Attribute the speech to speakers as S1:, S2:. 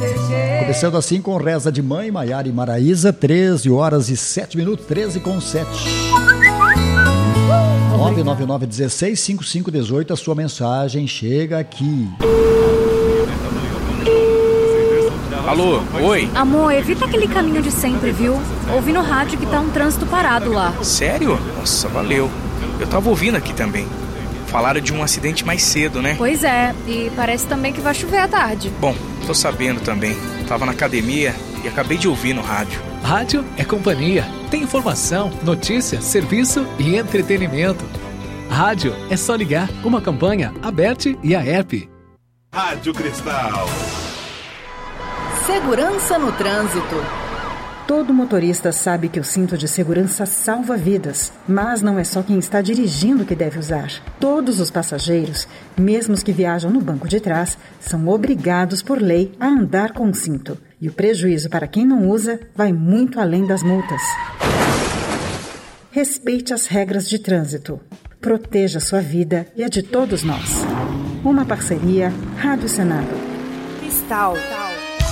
S1: Começando assim com Reza de Mãe, Maiara e Maraísa, 13 horas e 7 minutos, 13 com 7. 999-16-5518, a sua mensagem chega aqui.
S2: Alô, oi?
S3: Amor, evita aquele caminho de sempre, viu? Ouvi no rádio que tá um trânsito parado lá.
S2: Sério? Nossa, valeu. Eu tava ouvindo aqui também. Falaram de um acidente mais cedo, né?
S3: Pois é, e parece também que vai chover à tarde.
S2: Bom, tô sabendo também. Tava na academia e acabei de ouvir no rádio.
S4: Rádio é companhia. Tem informação, notícia, serviço e entretenimento. Rádio é só ligar. Uma campanha aberta e a app.
S5: Rádio Cristal.
S6: Segurança no trânsito. Todo motorista sabe que o cinto de segurança salva vidas, mas não é só quem está dirigindo que deve usar. Todos os passageiros, mesmo os que viajam no banco de trás, são obrigados por lei a andar com o cinto. E o prejuízo para quem não usa vai muito além das multas. Respeite as regras de trânsito. Proteja sua vida e a de todos nós. Uma parceria Rádio Senado.
S7: Cristal.